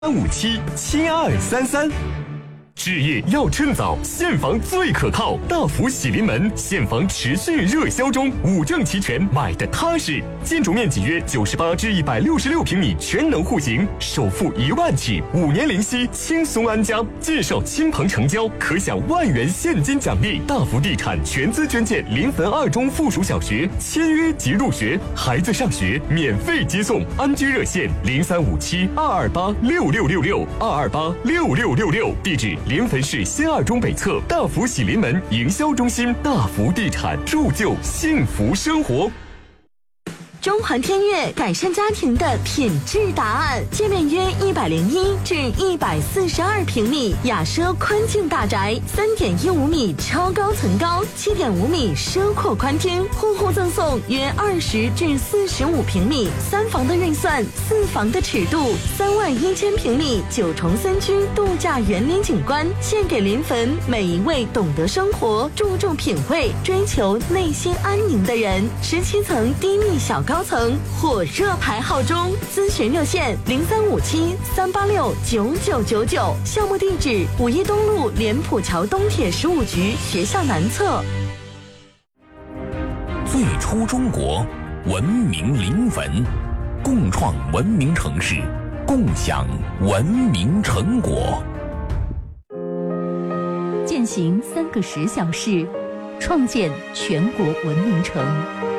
3577233。置业要趁早，现房最可靠。大福喜临门，现房持续热销中，5证齐全，买的踏实。建筑面积约98至166平米，全能户型，首付1万起，5年零息，轻松安家。介绍亲朋成交，可享1万元现金奖励。大福地产全资捐建临汾2中附属小学，签约即入学，孩子上学免费接送。安居热线035722826666，2286666，地址临汾市新2中北侧大福喜临门营销中心。大福地产，铸就幸福生活。 中环天悦改善家庭的品质答案，界面约101至142平米，雅奢宽境大宅，3.15米超高层高，7.5米奢阔宽厅，户户赠送约20至45平米，3房的运算，4房的尺度，31000平米9重3居度假园林景观，献给临汾每一位懂得生活、注重品味、追求内心安宁的人。17层低密小高层火热排号中，咨询热线0357-386-9999，项目地址5一东路莲浦桥东铁15局学校南侧。 最初中国，文明临汾，共创文明城市，共享文明成果。 践行3个10小时，创建全国文明城。